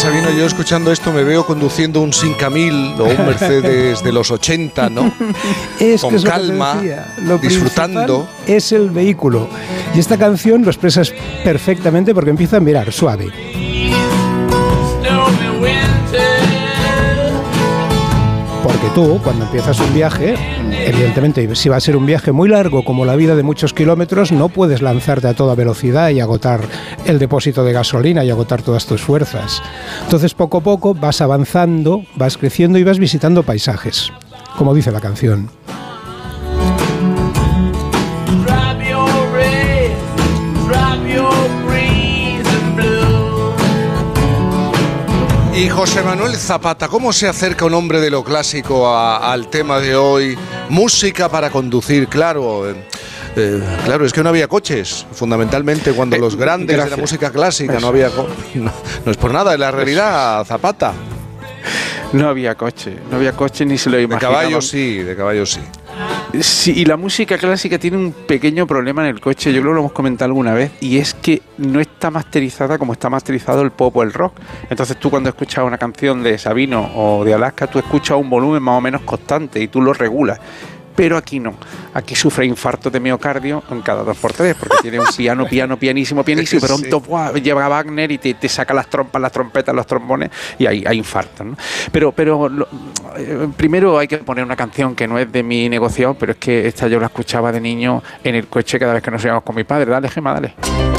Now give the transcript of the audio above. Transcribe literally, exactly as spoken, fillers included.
Sabino, yo escuchando esto me veo conduciendo un cinco mil o un Mercedes de los ochenta, ¿no? Es Con que es calma, lo que te decía. Lo disfrutando. Es el vehículo. Y esta canción lo expresas perfectamente porque empieza a mirar suave. Porque tú, cuando empiezas un viaje, evidentemente, si va a ser un viaje muy largo como la vida de muchos kilómetros, no puedes lanzarte a toda velocidad y agotar el depósito de gasolina y agotar todas tus fuerzas. Entonces, poco a poco vas avanzando, vas creciendo y vas visitando paisajes, como dice la canción. Y José Manuel Zapata, ¿cómo se acerca un hombre de lo clásico a, al tema de hoy? Música para conducir, claro. Eh, claro, es que no había coches, fundamentalmente cuando los grandes Gracias. de la música clásica Eso. no había... Co- no, no es por nada, es la realidad, Zapata. No había coche, no había coche ni se lo imaginaban. De caballos sí, de caballos sí. Sí, y la música clásica tiene un pequeño problema en el coche, yo creo que lo hemos comentado alguna vez, y es que no está masterizada como está masterizado el pop o el rock. Entonces tú cuando escuchas una canción de Sabino o de Alaska, tú escuchas un volumen más o menos constante y tú lo regulas. Pero aquí no, aquí sufre infarto de miocardio en cada dos por tres, porque tiene un piano, piano, pianísimo, pianísimo, pero un top, wow, lleva a Wagner y te, te saca las trompas, las trompetas, los trombones, y hay, hay infartos, ¿no? Pero, pero lo, eh, primero hay que poner una canción que no es de mi negocio, pero es que esta yo la escuchaba de niño en el coche cada vez que nos íbamos con mi padre. Dale, Gemma, dale.